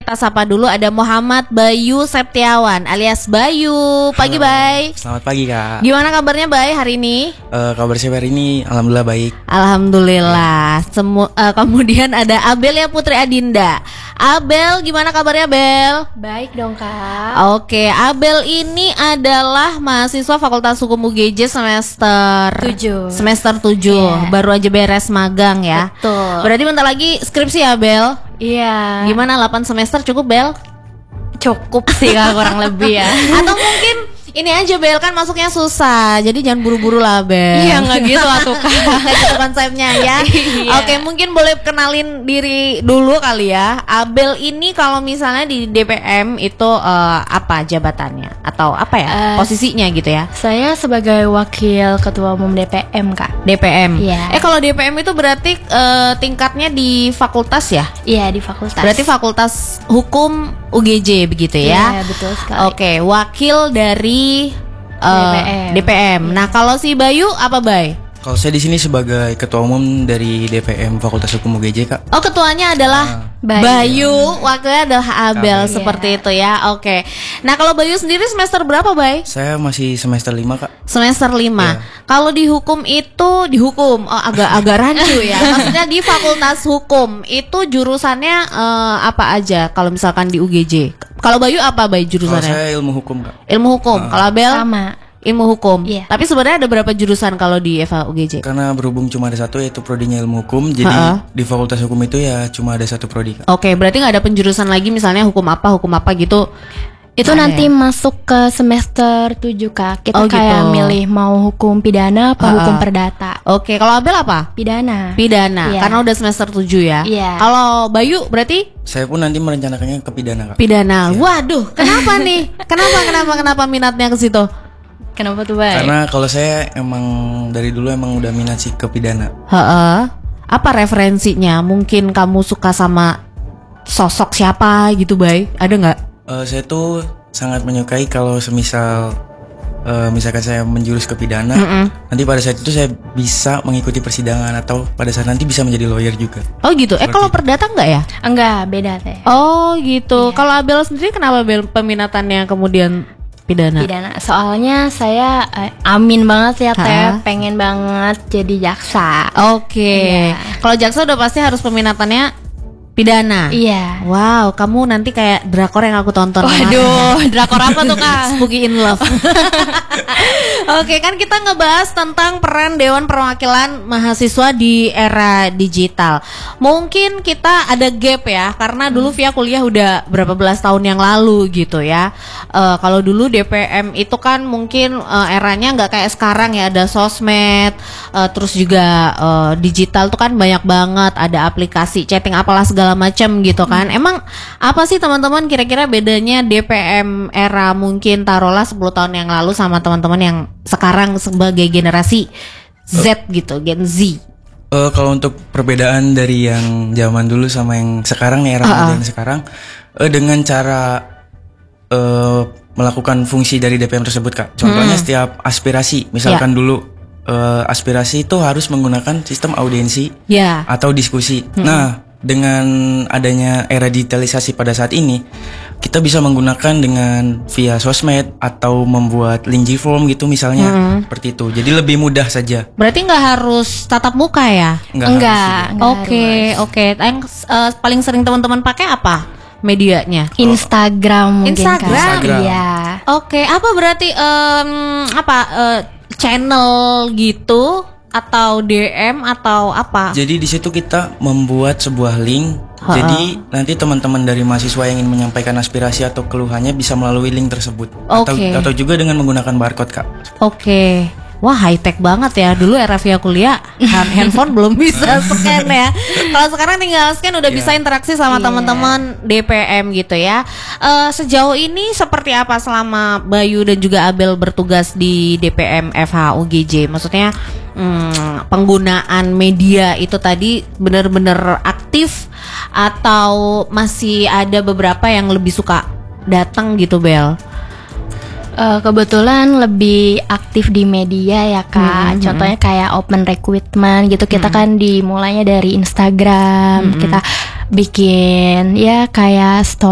Kita sapa dulu ada Muhammad Bayu Septiawan alias Bayu. Pagi, Bay. Selamat pagi, Kak. Gimana kabarnya, Bay, hari ini? Kabar saya hari ini alhamdulillah baik. Alhamdulillah. Kemudian ada Abel ya Putri Adinda. Abel, gimana kabarnya, Bel? Baik dong, Kak. Oke, Abel ini adalah mahasiswa Fakultas Hukum UGJ semester 7. Semester 7. Yeah. Baru aja beres magang ya. Betul. Berarti bentar lagi skripsi ya, Bel? Iya. Gimana 8 semester cukup, Bel? Cukup sih, Kak, kurang lebih ya. Atau mungkin ini aja, Bel, kan masuknya susah. Jadi jangan buru-buru lah, Bel. Iya, nggak gitu atuh, Kak. Nggak gitu konsepnya ya. Iya. Oke, mungkin boleh kenalin diri dulu kali ya. Abel ini kalau misalnya di DPM itu apa jabatannya? Atau apa ya posisinya gitu ya? Saya sebagai wakil ketua umum DPM, Kak. DPM. Iya. Kalau DPM itu berarti tingkatnya di fakultas ya? Iya, di fakultas. Berarti Fakultas Hukum UGJ begitu ya? Iya, betul sekali. Oke, wakil dari DPM. Nah, kalau si Bayu apa, Bay? Kalau saya di sini sebagai ketua umum dari DPM Fakultas Hukum UGJ, Kak. Oh, ketuanya adalah Bayu, wakilnya adalah Abel, seperti itu ya. Oke. Nah, kalau Bayu sendiri semester berapa, Bay? Saya masih semester 5, Kak. Semester 5. Kalau di hukum itu agak rancu ya. Maksudnya di Fakultas Hukum itu jurusannya apa aja kalau misalkan di UGJ? Kalau Bayu apa, Bay, jurusannya? Kalau saya ilmu hukum, Kak. Ilmu hukum. Kalau Abel sama. Ilmu hukum. Iya. Tapi sebenarnya ada berapa jurusan kalau di FH UGJ? Karena berhubung cuma ada satu yaitu prodinya ilmu hukum, jadi di Fakultas Hukum itu ya cuma ada satu prodi, Kak. Oke, berarti nggak ada penjurusan lagi misalnya hukum apa gitu. Itu nanti masuk ke semester 7, Kak. Kita kayak gitu. milih mau hukum pidana apa hukum perdata. Oke, kalau Abel apa? Pidana. Pidana, karena udah semester 7 ya. Iya. Kalau Bayu berarti Saya pun nanti merencanakannya ke pidana, Kak. pidana. Waduh, kenapa nih? Kenapa minatnya ke situ? Kenapa tuh, Bay? Karena kalau saya emang dari dulu emang udah minat sih ke pidana. Apa referensinya? Mungkin kamu suka sama sosok siapa gitu, Bay? Ada nggak? Saya tuh sangat menyukai kalau misalkan saya menjurus ke pidana, nanti pada saat itu saya bisa mengikuti persidangan atau pada saat nanti bisa menjadi lawyer juga. Oh gitu. Kalau perdata nggak ya? Enggak, beda teh. Oh gitu. Kalau Abel sendiri kenapa, Bel, peminatannya kemudian pidana? Soalnya saya amin banget ya, Teh. Pengen banget jadi jaksa. Oke. Kalau jaksa udah pasti harus peminatannya pidana. Iya. Wow, kamu nanti kayak drakor yang aku tonton. Waduh, drakor apa tuh, Kak? Spooky in Love. Oke, kan kita ngebahas tentang peran Dewan Perwakilan Mahasiswa di era digital. Mungkin kita ada gap ya, karena dulu via kuliah udah berapa belas tahun yang lalu gitu ya. Kalau dulu DPM itu kan mungkin eranya nggak kayak sekarang ya, ada sosmed, terus juga digital tuh kan banyak banget, ada aplikasi chatting apalah segala macam gitu kan. Emang apa sih teman-teman kira-kira bedanya DPM era mungkin taruhlah 10 tahun yang lalu sama teman-teman yang sekarang sebagai generasi Z gitu, Gen Z? Kalau untuk perbedaan dari yang zaman dulu sama yang sekarang nih, era modern sekarang, dengan cara melakukan fungsi dari DPM tersebut, Kak. Contohnya setiap aspirasi, misalkan dulu aspirasi itu harus menggunakan sistem audiensi atau diskusi. Nah, dengan adanya era digitalisasi pada saat ini, kita bisa menggunakan dengan via sosmed atau membuat link form gitu misalnya, seperti itu. Jadi lebih mudah saja. Berarti nggak harus tatap muka ya? Enggak. Oke. Yang paling sering teman-teman pakai apa medianya? Instagram mungkin, Kak. Instagram. Iya. Oke, apa berarti channel gitu atau DM atau apa? Jadi di situ kita membuat sebuah link. Jadi nanti teman-teman dari mahasiswa yang ingin menyampaikan aspirasi atau keluhannya bisa melalui link tersebut. Atau juga dengan menggunakan barcode, Kak. Oke. Wah, high tech banget ya. Dulu era via kuliah handphone belum bisa scan ya. Kalau sekarang tinggal scan udah bisa interaksi sama teman-teman DPM gitu ya. Sejauh ini seperti apa selama Bayu dan juga Abel bertugas di DPM FH UGJ? Maksudnya penggunaan media itu tadi benar-benar aktif atau masih ada beberapa yang lebih suka datang gitu, Bel? Kebetulan lebih aktif di media ya, Kak. Contohnya kayak open recruitment gitu. Kita kan dimulainya dari Instagram. Kita bikin ya kayak story